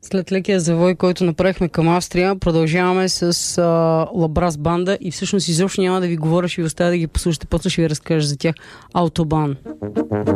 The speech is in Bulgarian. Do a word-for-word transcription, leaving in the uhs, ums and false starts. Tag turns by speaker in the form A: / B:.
A: След лекия завой, който направихме към Австрия, продължаваме с а, Лабрас банда и всъщност изобщо няма да ви говоря, ще ви оставя да ги послушате, после ще ви разкажа за тях. Автобан.